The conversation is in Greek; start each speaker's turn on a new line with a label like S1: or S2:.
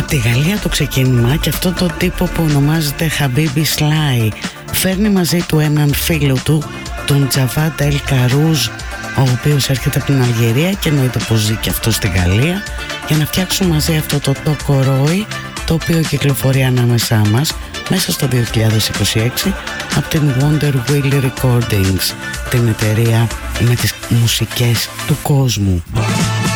S1: τη Γαλλία το ξεκίνημα και αυτό το τύπο που ονομάζεται Habibi Sly φέρνει μαζί του έναν φίλο του, τον Javad El Kharouz, ο οποίος έρχεται από την Αλγερία και εννοείται πως ζει και αυτό στη Γαλλία, για να φτιάξουν μαζί αυτό το Tokoroi, το οποίο κυκλοφορεί ανάμεσά μας μέσα στο 2026 από την Wonder Wheel Recordings, την εταιρεία με τις μουσικές του κόσμου.